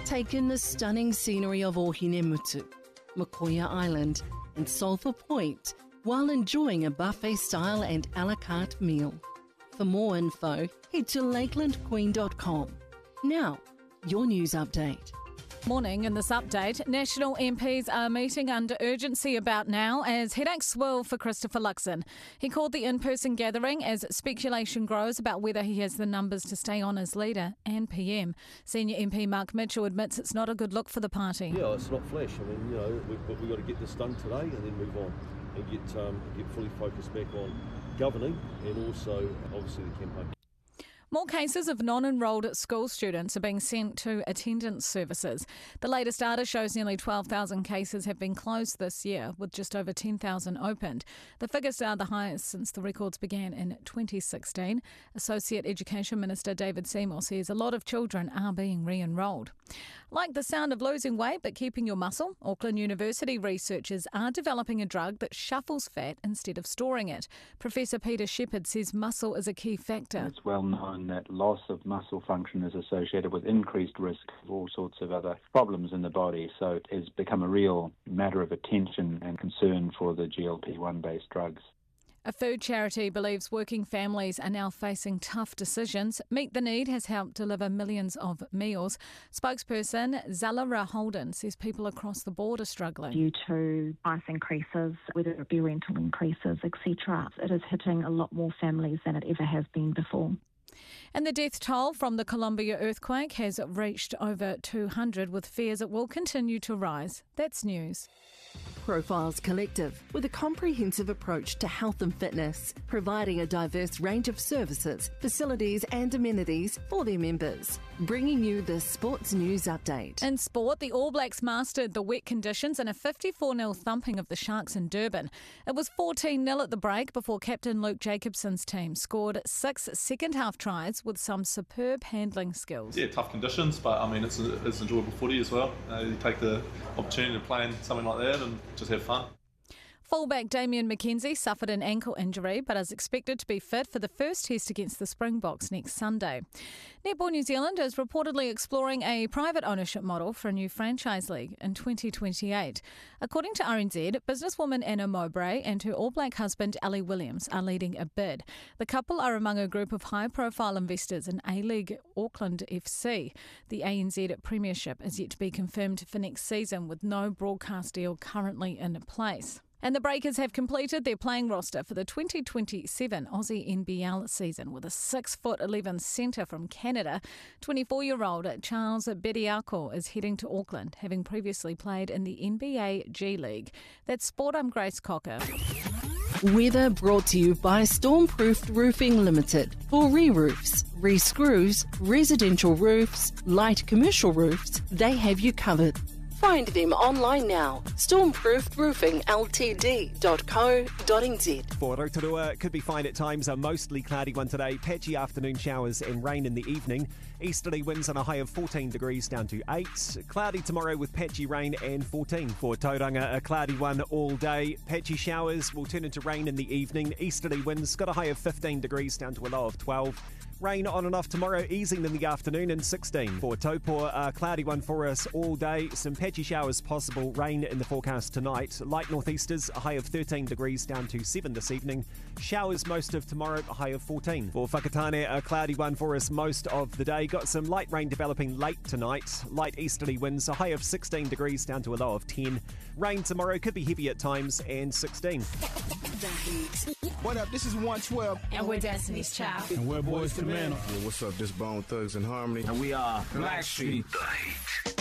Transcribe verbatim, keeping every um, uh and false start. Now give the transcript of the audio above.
Take in the stunning scenery of Ohinemutu, Makoia Island and Sulphur Point while enjoying a buffet-style and a la carte meal. For more info, head to lakeland queen dot com. Now, your news update. Morning. In this update, National M Ps are meeting under urgency about now as headaches swirl for Christopher Luxon. He called the in-person gathering as speculation grows about whether he has the numbers to stay on as leader and P M. Senior M P Mark Mitchell admits it's not a good look for the party. Yeah, it's not flash. I mean, you know, we've, we've got to get this done today and then move on and get, um, get fully focused back on governing and also, obviously, the campaign. More cases of non-enrolled school students are being sent to attendance services. The latest data shows nearly twelve thousand cases have been closed this year, with just over ten thousand opened. The figures are the highest since the records began in twenty sixteen. Associate Education Minister David Seymour says a lot of children are being re-enrolled. Like the sound of losing weight but keeping your muscle, Auckland University researchers are developing a drug that shuffles fat instead of storing it. Professor Peter Shepherd says muscle is a key factor. It's well known that loss of muscle function is associated with increased risk of all sorts of other problems in the body. So it has become a real matter of attention and concern for the G L P one based drugs. A food charity believes working families are now facing tough decisions. Meet the Need has helped deliver millions of meals. Spokesperson Zalara Holden says people across the board are struggling. Due to price increases, whether it be rental increases, et cetera, it is hitting a lot more families than it ever has been before. And the death toll from the Colombia earthquake has reached over two hundred, with fears it will continue to rise. That's news. Profiles Collective, with a comprehensive approach to health and fitness, providing a diverse range of services, facilities and amenities for their members. Bringing you the Sports News Update. In sport, the All Blacks mastered the wet conditions in a fifty-four nil thumping of the Sharks in Durban. It was fourteen nil at the break before captain Luke Jacobson's team scored six second-half tries with some superb handling skills. Yeah, tough conditions, but I mean, it's, it's enjoyable footy as well. Uh, you take the opportunity to play in something like that and just have fun. Fullback Damien McKenzie suffered an ankle injury but is expected to be fit for the first test against the Springboks next Sunday. Netball New Zealand is reportedly exploring a private ownership model for a new franchise league in twenty twenty-eight. According to R N Z, businesswoman Anna Mowbray and her All Black husband Ali Williams are leading a bid. The couple are among a group of high-profile investors in A-League Auckland F C. The A N Z Premiership is yet to be confirmed for next season, with no broadcast deal currently in place. And the Breakers have completed their playing roster for the twenty twenty-seven Aussie N B L season with a six foot eleven centre from Canada. twenty-four-year-old Charles Bediako is heading to Auckland, having previously played in the N B A G League. That's Sport. I'm Grace Cocker. Weather brought to you by Stormproofed Roofing Limited. For re-roofs, re-screws, residential roofs, light commercial roofs, they have you covered. Find them online now. stormproofed roofing l t d dot co dot n z. For Rotorua, it could be fine at times. A mostly cloudy one today. Patchy afternoon showers and rain in the evening. Easterly winds on a high of fourteen degrees down to eight. Cloudy tomorrow with patchy rain and fourteen. For Tauranga, a cloudy one all day. Patchy showers will turn into rain in the evening. Easterly winds got a high of fifteen degrees down to a low of twelve. Rain on and off tomorrow, easing in the afternoon and sixteen. For Taupo, a cloudy one for us all day. Some patchy showers possible. Rain in the forecast tonight. Light northeasters, a high of thirteen degrees down to seven this evening. Showers most of tomorrow, a high of fourteen. For Whakatane, a cloudy one for us most of the day. Got some light rain developing late tonight. Light easterly winds, a high of sixteen degrees down to a low of ten. Rain tomorrow could be heavy at times and sixteen. What up? This is one twelve. And we're Destiny's Child. And we're Boys to Men. Yeah, what's up? This Bone Thugs and Harmony. And we are Blackstreet. The Heat.